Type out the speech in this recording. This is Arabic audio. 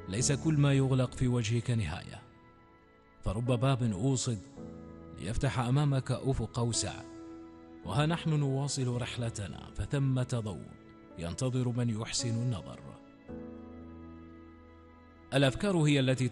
ليس كل ما يغلق في وجهك نهاية، فرب باب أوصد ليفتح أمامك أفق أوسع. وها نحن نواصل رحلتنا، فثمة ضوء ينتظر من يحسن النظر. الأفكار هي التي